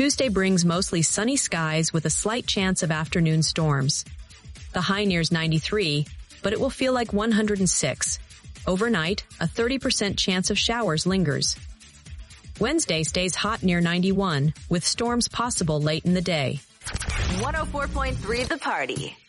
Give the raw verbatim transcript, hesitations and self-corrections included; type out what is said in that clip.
Tuesday brings mostly sunny skies with a slight chance of afternoon storms. The high nears ninety-three, but it will feel like one hundred six. Overnight, a thirty percent chance of showers lingers. Wednesday stays hot near ninety-one, with storms possible late in the day. one oh four point three The Party.